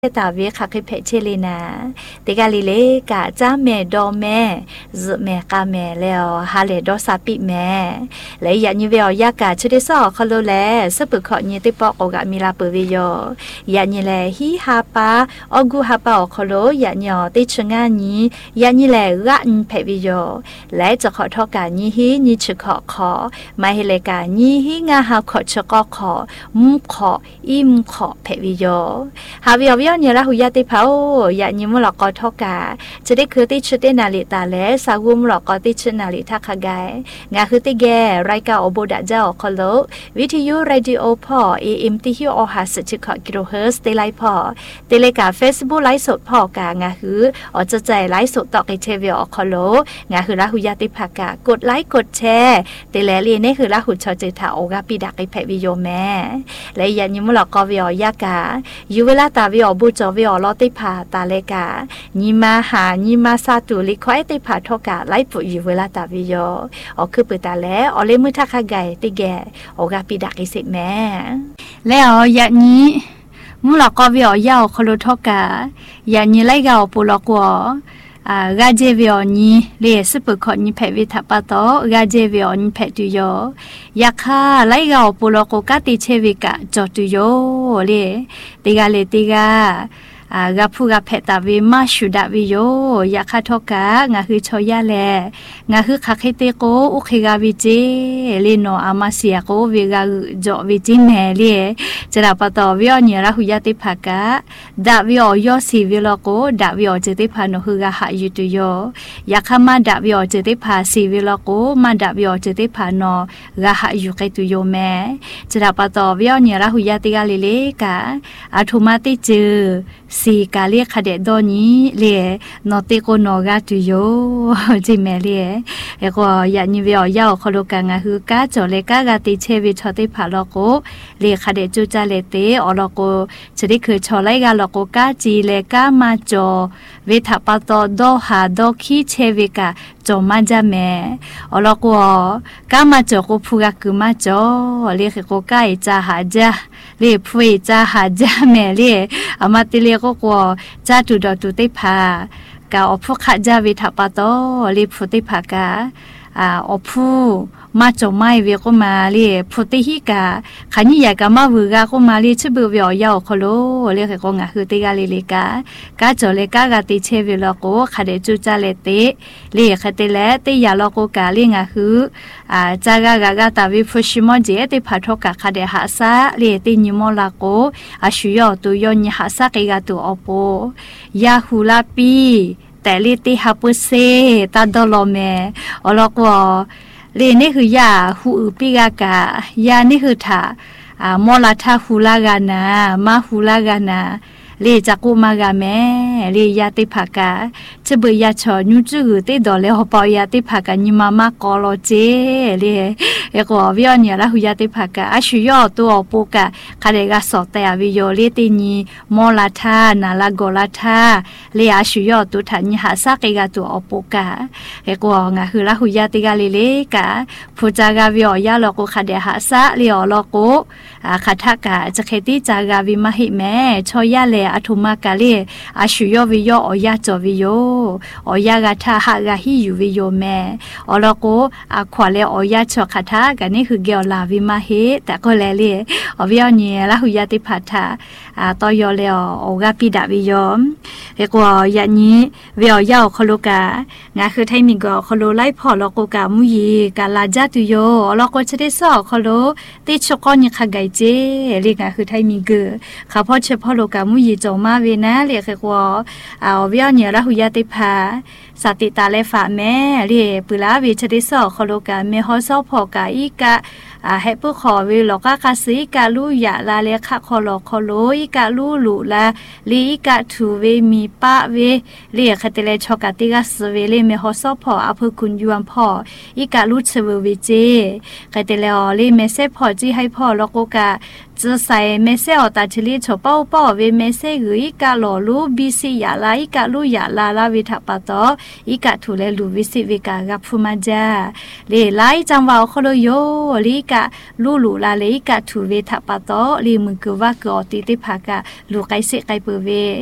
ตาเวค่ะคือเพชรเลยนะแต่กาลิเลกะจ้าแม่ดอแม่จุแม่กาแม่แล้วฮาเลดอซาปิแม่และยันยีเวอยากาชดสอคโลแลสปุขอยีติปอกกะมีลาเปวิโยยันยีแลฮีฮาปาอกูฮาปาอคโลยันยอติชงานียันยีแลรันเพวิโยและจะขอทอกายีฮียีชขอขอมาเฮเลกายีฮีงาฮาขอชกอขอมุขออิมขอเพวิโยฮาวิอวิอเนี่ยละหุยาติเผาอย่ายิมหลอกกอทอกาจะได้คือติชุดเตนาลิตาและสาวุมหลอกกอติชุนาลิทักขกายงาคือติแกรายการอโบดาเจ้าคอลโลวิทยุเรดิโอพอAMที่ฮิวอหัสจิขอกิโลเฮิร์ตเตไลพอเตเลกาเฟซบุ๊กไลฟ์สดพอกางาคืออจะใจไลฟ์สดต่อไอเทวิอคอลโลงาคือละหุยาติภากากดไลค์กดแชร์เตเลเรียนี่คือละหุชอเจถาโอกาปีดักไอแพวิโยแม่และอย่ายิมหลอกกอวิอยากาอยู่เวลาตาวิอบูจอวิอลอติพาตาเลกาญิมาหาญิมาซาตุลิคอยติพาทอกาไลปุอยู่เวลาตาวิโยอคือปืตาแลอเลมุทักไกติแกโอกาปีดักอิสิแม่แล้วอย่างนี้มุลกอวิอยาวคโลทอกาอย่างนี้ไลกาปุลกัวกาเจวิอนีเลสปุขอนีเพวิทัปะโตกาเจวิอนีเพตุโยยาคาไลกาปุลกกาติเชวิกะจอตุโยเลติกาเลติกากาพูกาเพตาวิมาชุดาวิโยยาคาทอกางาคือชอยาแลงาคือคาเคเตโกอุเคกาวิเจเลโนอามาเซียโกวิกาจอวิจิเนเลจราปะตอวิอเนียราหุยาติภากาดาวิอยอสีวิโลโกดาวิอเจติภาโนคือกาหายุตุโยยาคามาดาวิอเจติภาสีวิโลโกมาดาวิอเจติภาโนกาหายุเกตุโยแมจราปะตอวิอเนียราหุยาติกาเลกาอาทุมาติจือสีกาเลียคเดดอนี้เลนอติโกโนกาตุโยจิเมเลเอก็ยานิเวอยาวคโลกางาคือกาจอเลกากาติเชวิชอติภาโลโกเลคเดจูจาเลเตอโลโกจะได้คือชอไลกาโลโกกาจีเลกามาจอเวทัปโตโดหาโดคีเชวิกาจอมาจาเมอโลโกกามาจอโกพูกากุมาจอเลคโกกาอิจาหาจาเลพุยจาหาจาเมเลอามาติเลโกโกจาตุดอตุติภากาอพุขะจาวิทัปโตเลพุติภากาอพูมาจอไม่เวก็มาเลพุติหิกาขันยี่ยากามาวูกาก็มาเลชบุวิอยาวคโลเลขก็งาคือติกาเลกากาจอเลกากาติเชวิลโกคาเดจูจาเลเตเลขเตเลเตยาลโกกาเลงาคือจากากาตาวิฟุชิมอเจติพัทกาคาเดหาซาเลตินิมอลาโกอาชุยอตุยอนิหาซาเกกาตุอโปยาฮูลาปีแต่ลิติฮับเซตาดอลเมอลกวเลนี่คือยาหูปิกากายานี่คือถามอลาทาฮูลากานามาฮูลากานาเลจักุมากาแม่เลยาติภากาจะเบยาชอนูจือติดอเลฮปอยาติภากานิมามากอโลเจเลเอก็วิอเนียละหุยาติภากาอาชุยอตัวปุกะคาเดกาสอเตอวิโยเลตินีมอลาทานาลาโกลาทาเลอาชุยอตุทานิหาซาเกกาตัวอปุกะเอก็งาคือละหุยาติกาเลกาพุจากาวิอยาลโกคาเดหาซาเลอลโกคาทากาจะเคติจากาวิมหิแม่ชอยาเลอาทุมากาเลอาชุยอวิโยอยาจอวิโยอยากาทาหากาฮิยูวิโยแม่อลโกอาควาเลอยาชอคาทากันนี่คือเกลลาวิมาเฮแต่ก็แลเลอวิอเนียละหุยาติพัทาตอยอเลออกาปิดาวิโยเอกว่าอย่างนี้วิอยาวคโลกางาคือไทมิกอคโลไลพอลโกกามุยีกาลาจาตุโยลโกชะเดซอคโลติชกอนิคาไกเจเลงาคือไทมิกข้าพอเฉพาะโลกามุยีจมาเวนะเรียกว่าวิอเนียละหุยาติภาสติตาเลฝาแม่เรียปุลาวิชะเดซอคโลกาเมฮอซอพอกาอีกะให้ผู้ขอวิโลกากาสีกาลูยาลาเลคะคอโลคอโลอีกาลูลูลาลีกาทูเวมีป้าเวเรียกคาเตเลชอกาติกาสเวเลเมฮอซอพออภคุณยวนพ่ออีกาลุชเวเวเจคาเตเลอเลเมเซพอจีให้พ่อแล้วก็กะจะใส่เมเซอตาชลิโชเป้าป้อเวเมเซกุอีกาหล่อลูบีซียาลาอีกาลูยาลาลาวิทัปตออีกาทุเลลูวิสิวิกากับฟูมาจาเลไลจังวาวคโลโยลีกาลูลูลาเลอีกาทุเวทัปตอลีมึงกว่าก็ติติภากะลูไกเสไกเปเว